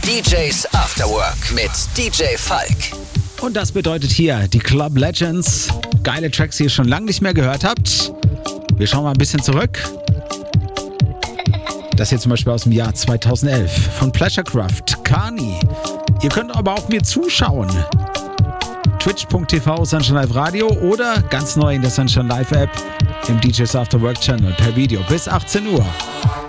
DJs After Work mit DJ Falk. Und das bedeutet hier die Club Legends. Geile Tracks, die ihr schon lange nicht mehr gehört habt. Wir schauen mal ein bisschen zurück. Das hier zum Beispiel aus dem Jahr 2011 von Pleasurecraft, Kani. Ihr könnt aber auch mir zuschauen. Twitch.tv Sunshine Live Radio oder ganz neu in der Sunshine Live App im DJs After Work Channel per Video bis 18 Uhr.